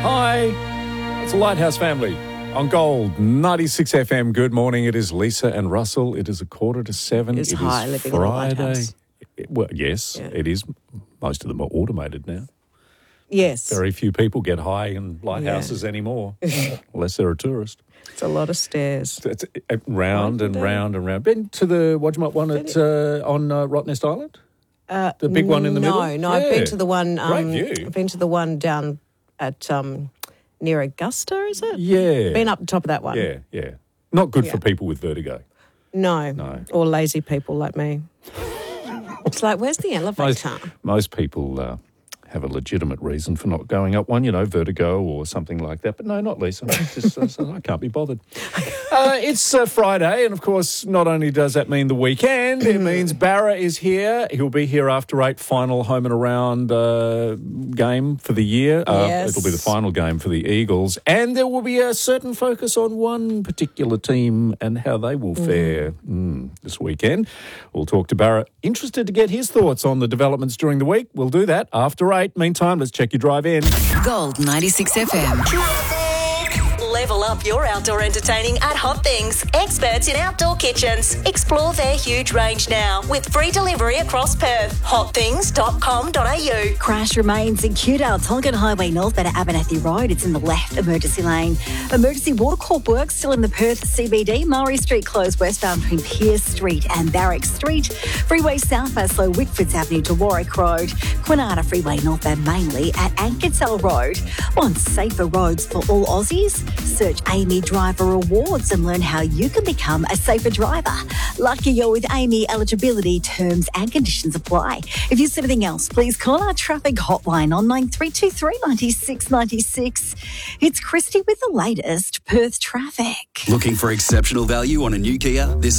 Hi, it's the Lighthouse family on Gold 96 FM. Good morning. It is Lisa and Russell. It is 6:45. It's high living Friday. in a lighthouse. Well, yes, It is. Most of them are automated now. Yes. Very few people get high in lighthouses anymore, unless they're a tourist. It's a lot of stairs. It's round and round and round. Been to the Wodgmut one on Rottnest Island? The big one in the middle? No, I've been to the one. Great view. I've been to the one down at near Augusta. Is it? Yeah. Been up the top of that one. Yeah. Not good for people with vertigo. No. Or lazy people like me. It's like, where's the elevator? Most people have a legitimate reason for not going up one, vertigo or something like that. But no, not Lisa. Just, I can't be bothered. It's Friday, and of course, not only does that mean the weekend, it means Barra is here. He'll be here after 8, final home and around game for the year. Yes. It'll be the final game for the Eagles. And there will be a certain focus on one particular team and how they will fare this weekend. We'll talk to Barra. Interested to get his thoughts on the developments during the week. We'll do that after 8. Meantime, let's check your drive in. Gold 96 FM. Level up your outdoor entertaining at Hot Things. Experts in outdoor kitchens. Explore their huge range now with free delivery across Perth. hotthings.com.au. Crash remains in Cudale, Tongan Highway northbound at Abernathy Road. It's in the left emergency lane. Emergency water corp work still in the Perth CBD. Murray Street closed westbound between Pierce Street and Barrack Street. Freeway southbound slow Wickfords Avenue to Warwick Road. Quinana Freeway northbound mainly at Ankersell Road. Want safer roads for all Aussies? Search Amy Driver Awards and learn how you can become a safer driver. Lucky you're with Amy. Eligibility, terms and conditions apply. If you see anything else, please call our traffic hotline on 9323 96 96. It's Christy with the latest Perth traffic. Looking for exceptional value on a new Kia? This